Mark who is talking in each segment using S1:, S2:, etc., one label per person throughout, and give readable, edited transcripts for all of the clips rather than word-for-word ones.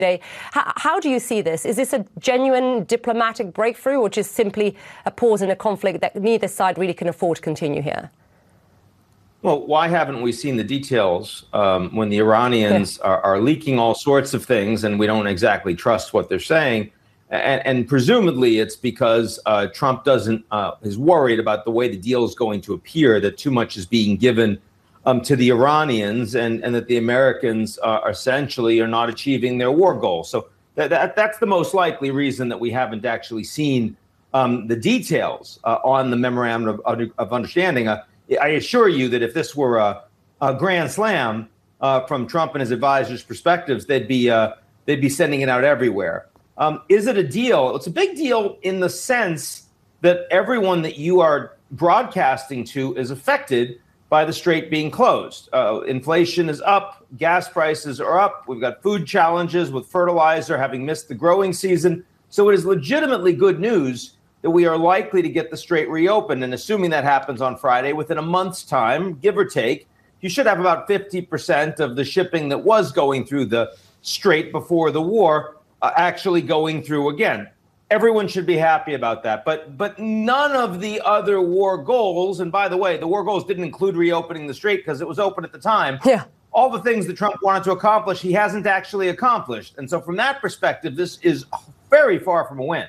S1: Day. How do you see this? Is this a genuine diplomatic breakthrough or just simply a pause in a conflict that neither side really can afford to continue here?
S2: Well, why haven't we seen the details when the Iranians are leaking all sorts of things and we don't exactly trust what they're saying? And presumably it's because Trump is worried about the way the deal is going to appear, that too much is being given to the Iranians and that the Americans essentially are not achieving their war goals. So that's the most likely reason that we haven't actually seen the details on the memorandum of understanding. I assure you that if this were a grand slam from Trump and his advisors' perspectives, they'd be sending it out everywhere. Is it a deal? It's a big deal in the sense that everyone that you are broadcasting to is affected by the strait being closed. Inflation is up, gas prices are up. We've got food challenges with fertilizer having missed the growing season. So it is legitimately good news that we are likely to get the strait reopened. And assuming that happens on Friday, within a month's time, give or take, you should have about 50% of the shipping that was going through the strait before the war actually going through again. Everyone should be happy about that. But none of the other war goals, and by the way, the war goals didn't include reopening the strait because it was open at the time.
S1: Yeah.
S2: All the things that Trump wanted to accomplish, he hasn't actually accomplished. And so from that perspective, this is very far from a win.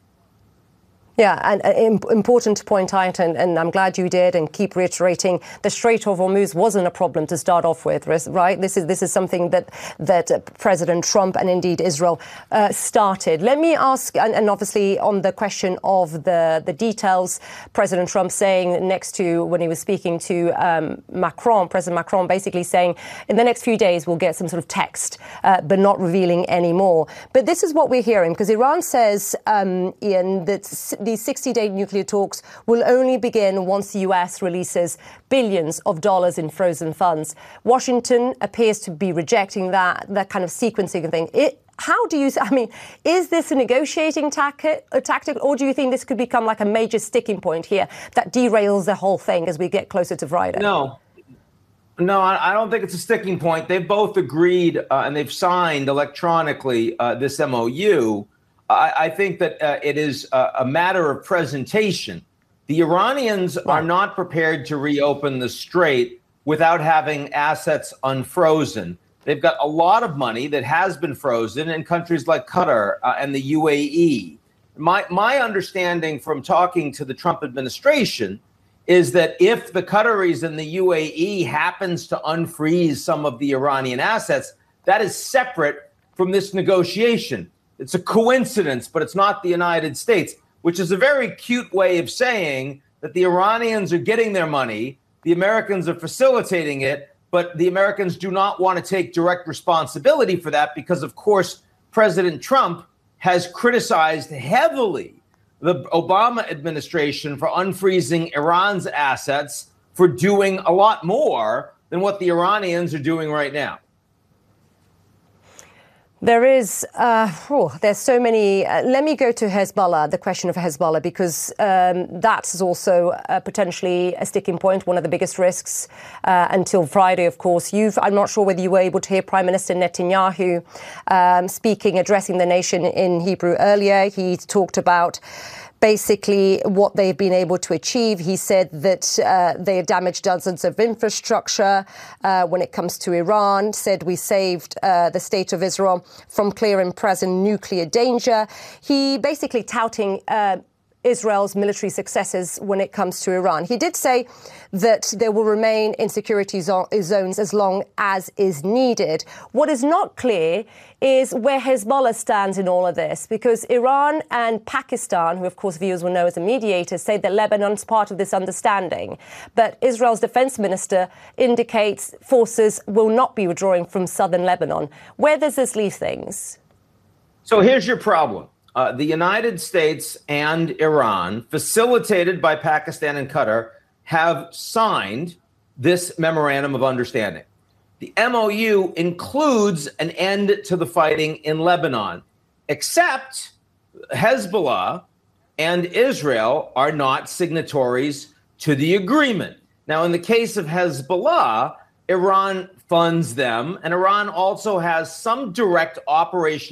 S1: Yeah, and important to point out, and I'm glad you did, and keep reiterating, the Strait of Hormuz wasn't a problem to start off with, right? This is something that President Trump and indeed Israel started. Let me ask, and obviously on the question of the details, President Trump saying next to, when he was speaking to President Macron, basically saying in the next few days we'll get some sort of text, but not revealing any more. But this is what we're hearing, because Iran says, Ian, that these 60-day nuclear talks will only begin once the US releases billions of dollars in frozen funds. Washington appears to be rejecting that kind of sequencing thing. How do you, is this a negotiating tactic, or do you think this could become like a major sticking point here that derails the whole thing as we get closer to Friday?
S2: No, I don't think it's a sticking point. They've both agreed and they've signed electronically this MOU. I think that it is a matter of presentation. The Iranians are not prepared to reopen the strait without having assets unfrozen. They've got a lot of money that has been frozen in countries like Qatar and the UAE. My understanding from talking to the Trump administration is that if the Qataris and the UAE happens to unfreeze some of the Iranian assets, that is separate from this negotiation. It's a coincidence, but it's not the United States, which is a very cute way of saying that the Iranians are getting their money, the Americans are facilitating it, but the Americans do not want to take direct responsibility for that because, of course, President Trump has criticized heavily the Obama administration for unfreezing Iran's assets, for doing a lot more than what the Iranians are doing right now.
S1: There is, there's so many. Let me go to Hezbollah, the question of Hezbollah, because that's also potentially a sticking point, one of the biggest risks until Friday, of course. I'm not sure whether you were able to hear Prime Minister Netanyahu addressing the nation in Hebrew earlier. He talked about basically what they've been able to achieve. He said that they damaged dozens of infrastructure when it comes to Iran, said we saved the state of Israel from clear and present nuclear danger. He basically touting Israel's military successes when it comes to Iran. He did say that there will remain insecurity zones as long as is needed. What is not clear is where Hezbollah stands in all of this, because Iran and Pakistan, who of course viewers will know as a mediator, say that Lebanon's part of this understanding. But Israel's defense minister indicates forces will not be withdrawing from southern Lebanon. Where does this leave things?
S2: So here's your problem. The United States and Iran, facilitated by Pakistan and Qatar, have signed this memorandum of understanding. The MOU includes an end to the fighting in Lebanon, except Hezbollah and Israel are not signatories to the agreement. Now, in the case of Hezbollah, Iran funds them, and Iran also has some direct operational